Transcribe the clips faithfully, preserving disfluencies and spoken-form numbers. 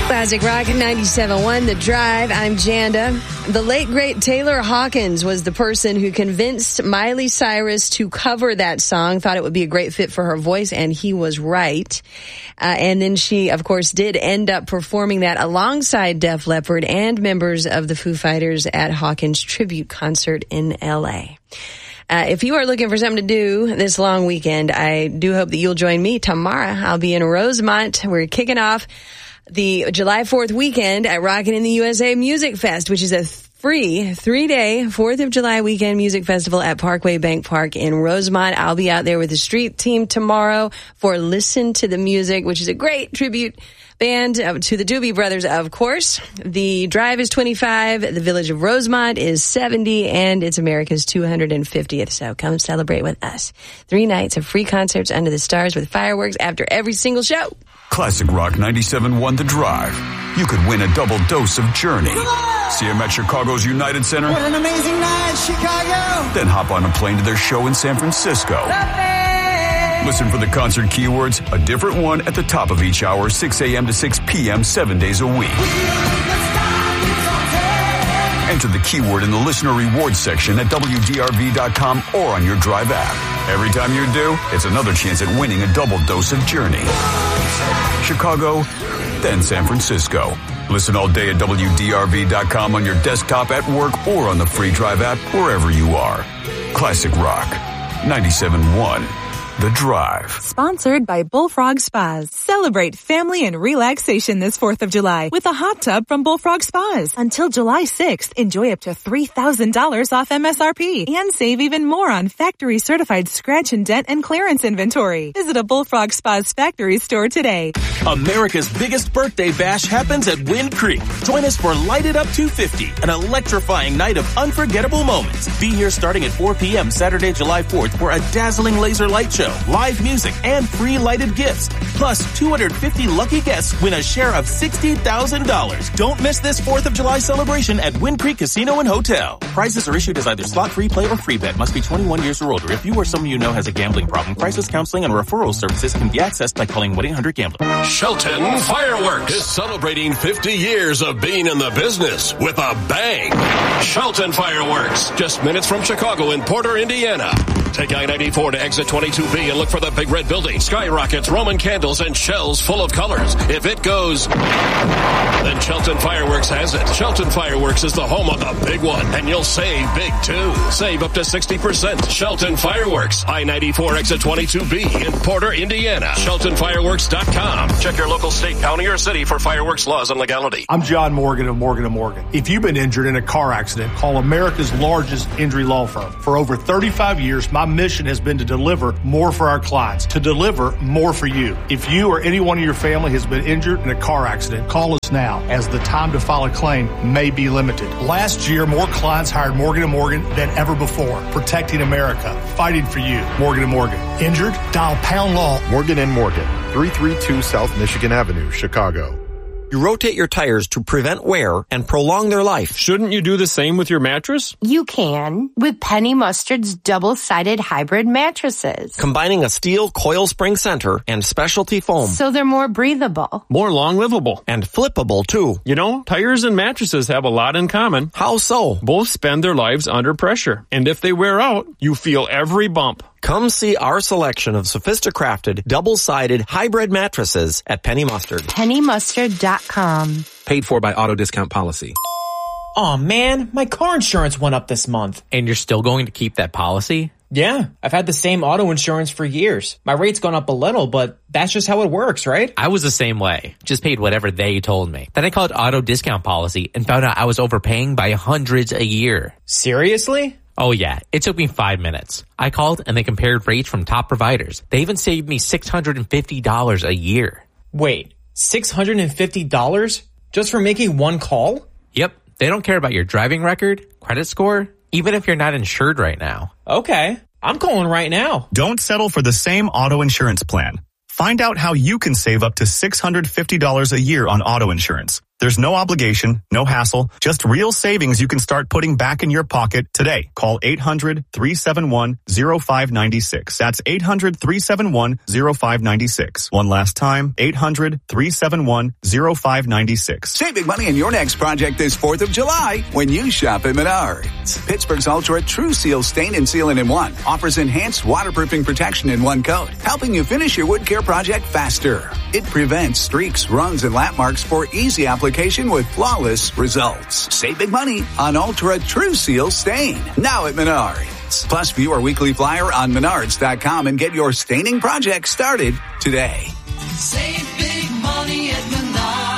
Classic Rock ninety-seven point one, The Drive. I'm Janda. The late, great Taylor Hawkins was the person who convinced Miley Cyrus to cover that song, thought it would be a great fit for her voice, and he was right. Uh, and then she, of course, did end up performing that alongside Def Leppard and members of the Foo Fighters at Hawkins' tribute concert in L A. Uh, if you are looking for something to do this long weekend, I do hope that you'll join me tomorrow. I'll be in Rosemont. We're kicking off the July fourth weekend at Rockin' in the U S A Music Fest, which is a free three-day fourth of July weekend music festival at Parkway Bank Park in Rosemont. I'll be out there with the street team tomorrow for Listen to the Music, which is a great tribute band to the Doobie Brothers, of course. The drive is twenty-five, the village of Rosemont is seventy, and it's America's two hundred fiftieth. So come celebrate with us. Three nights of free concerts under the stars with fireworks after every single show. Classic Rock ninety-seven point one The Drive. You could win a double dose of Journey. See them at Chicago's United Center. What an amazing night, Chicago. Then hop on a plane to their show in San Francisco. Listen for the concert keywords, a different one at the top of each hour, six a.m. to six p.m., seven days a week. Enter the keyword in the listener rewards section at W D R V dot com or on your Drive app. Every time you do, it's another chance at winning a double dose of Journey. Chicago, then San Francisco. Listen all day at W D R V dot com on your desktop, at work, or on the free Drive app, wherever you are. Classic Rock ninety-seven point one The Drive. Sponsored by Bullfrog Spas. Celebrate family and relaxation this fourth of July with a hot tub from Bullfrog Spas. Until July sixth, enjoy up to three thousand dollars off M S R P and save even more on factory certified scratch and dent and clearance inventory. Visit a Bullfrog Spas factory store today. America's biggest birthday bash happens at Wind Creek. Join us for Light It Up two fifty, an electrifying night of unforgettable moments. Be here starting at four p.m. Saturday, July fourth for a dazzling laser light show, live music, and free lighted gifts. Plus, two hundred fifty lucky guests win a share of sixty thousand dollars. Don't miss this fourth of July celebration at Wind Creek Casino and Hotel. Prizes are issued as either slot, free play, or free bet. Must be twenty-one years or older. If you or someone you know has a gambling problem, crisis counseling and referral services can be accessed by calling one eight hundred gambler. Shelton Fireworks is celebrating fifty years of being in the business with a bang. Shelton Fireworks, just minutes from Chicago in Porter, Indiana. Take I ninety-four to exit twenty-two B and look for the big red building, skyrockets, Roman candles, and shells full of colors. If it goes, then Shelton Fireworks has it. Shelton Fireworks is the home of the big one, and you'll save big too. Save up to sixty percent. Shelton Fireworks, I ninety-four exit twenty-two B in Porter, Indiana. Shelton Fireworks dot com. Check your local state, county, or city for fireworks laws and legality. I'm John Morgan of Morgan and Morgan. If you've been injured in a car accident, call America's largest injury law firm. For over thirty-five years, my mission has been to deliver more for our clients, to deliver more for you. If you or anyone in your family has been injured in a car accident, call us now, as the time to file a claim may be limited. Last year, more clients hired Morgan and Morgan than ever before, protecting America, fighting for you. Morgan and Morgan. Injured? Dial pound law. Morgan and Morgan, three thirty-two South Michigan Avenue, Chicago. You rotate your tires to prevent wear and prolong their life. Shouldn't you do the same with your mattress? You can with Penny Mustard's double-sided hybrid mattresses. Combining a steel coil spring center and specialty foam. So they're more breathable. More long-livable. And flippable, too. You know, tires and mattresses have a lot in common. How so? Both spend their lives under pressure. And if they wear out, you feel every bump. Come see our selection of sophisticrafted, double-sided hybrid mattresses at Penny Mustard. Penny Mustard dot com. Paid for by Auto Discount Policy. Aw, man, my car insurance went up this month. And you're still going to keep that policy? Yeah, I've had the same auto insurance for years. My rate's gone up a little, but that's just how it works, right? I was the same way. Just paid whatever they told me. Then I called Auto Discount Policy and found out I was overpaying by hundreds a year. Seriously? Oh yeah, it took me five minutes. I called and they compared rates from top providers. They even saved me six hundred fifty dollars a year. Wait, six hundred fifty dollars just for making one call? Yep, they don't care about your driving record, credit score, even if you're not insured right now. Okay, I'm calling right now. Don't settle for the same auto insurance plan. Find out how you can save up to six hundred fifty dollars a year on auto insurance. There's no obligation, no hassle, just real savings you can start putting back in your pocket today. Call eight hundred, three seven one, oh five nine six. That's eight hundred, three seven one, oh five nine six. One last time, eight hundred, three seven one, oh five nine six. Save big money on your next project this fourth of July when you shop at Menards. Pittsburgh's Ultra True Seal Stain and Sealant in One offers enhanced waterproofing protection in one coat, helping you finish your wood care project faster. It prevents streaks, runs, and lap marks for easy application with flawless results. Save big money on Ultra True Seal Stain, now at Menards. Plus, view our weekly flyer on menards dot com and get your staining project started today. Save big money at Menards.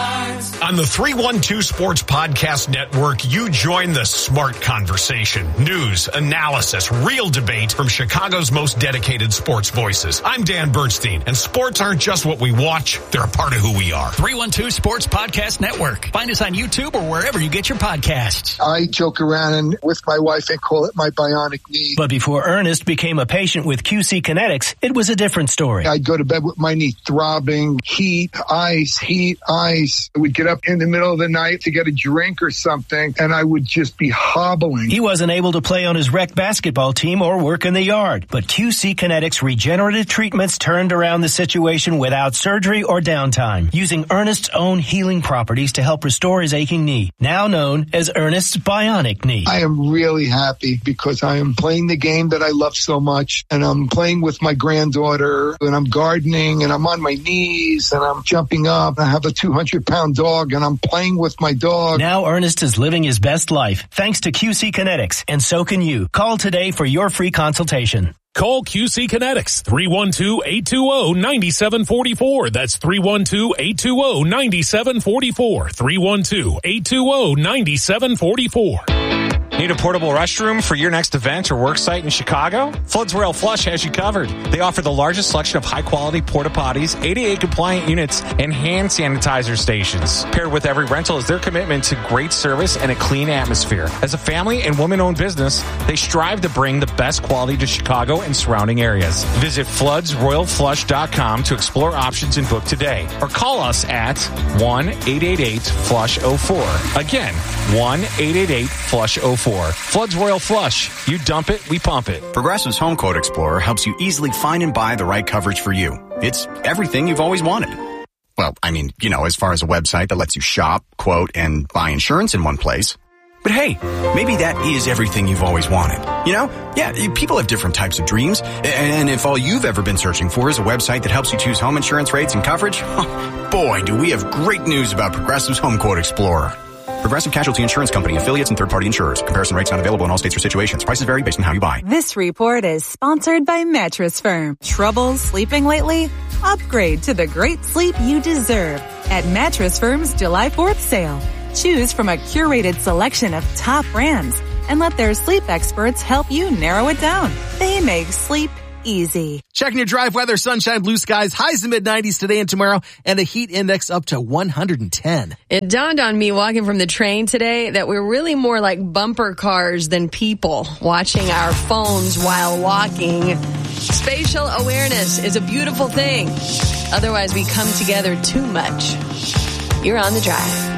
On the three one two Sports Podcast Network, you join the smart conversation. News, analysis, real debate from Chicago's most dedicated sports voices. I'm Dan Bernstein, and sports aren't just what we watch, they're a part of who we are. three one two Sports Podcast Network. Find us on YouTube or wherever you get your podcasts. I joke around and with my wife and call it my bionic knee. But before Ernest became a patient with Q C Kinetics, it was a different story. I'd go to bed with my knee throbbing, heat, ice, heat, ice. I would get up in the middle of the night to get a drink or something, and I would just be hobbling. He wasn't able to play on his rec basketball team or work in the yard, but Q C Kinetics regenerative treatments turned around the situation without surgery or downtime, using Ernest's own healing properties to help restore his aching knee, now known as Ernest's bionic knee. I am really happy because I am playing the game that I love so much, and I'm playing with my granddaughter, and I'm gardening, and I'm on my knees, and I'm jumping up. I have a two hundred pound dog, and I'm playing with my dog. Now Ernest is living his best life thanks to Q C Kinetics, and so can you. Call today for your free consultation. Call Q C Kinetics, three one two, eight two zero, nine seven four four. That's three one two, eight two zero, nine seven four four. three one two, eight two zero, nine seven four four. Need a portable restroom for your next event or work site in Chicago? Floods Royal Flush has you covered. They offer the largest selection of high-quality porta-potties, A D A compliant units, and hand sanitizer stations. Paired with every rental is their commitment to great service and a clean atmosphere. As a family and woman-owned business, they strive to bring the best quality to Chicago and surrounding areas. Visit floods royal flush dot com to explore options and book today. Or call us at one eight eight eight flush oh four. Again, one eight eight eight flush oh four. Floods Royal Flush. You dump it, we pump it. Progressive's Home Quote Explorer helps you easily find and buy the right coverage for you. It's everything you've always wanted. Well, I mean, you know, as far as a website that lets you shop, quote, and buy insurance in one place. But hey, maybe that is everything you've always wanted. You know? Yeah, people have different types of dreams. And if all you've ever been searching for is a website that helps you choose home insurance rates and coverage, oh, boy, do we have great news about Progressive's Home Quote Explorer. Progressive Casualty Insurance Company, affiliates, and third-party insurers. Comparison rates not available in all states or situations. Prices vary based on how you buy. This report is sponsored by Mattress Firm. Trouble sleeping lately? Upgrade to the great sleep you deserve at Mattress Firm's July fourth sale. Choose from a curated selection of top brands and let their sleep experts help you narrow it down. They make sleep easy. Checking your drive weather, sunshine, blue skies, highs in mid nineties today and tomorrow, and a heat index up to one hundred ten. It dawned on me walking from the train today that we're really more like bumper cars than people, watching our phones while walking. Spatial awareness is a beautiful thing. Otherwise, we come together too much. You're on the drive.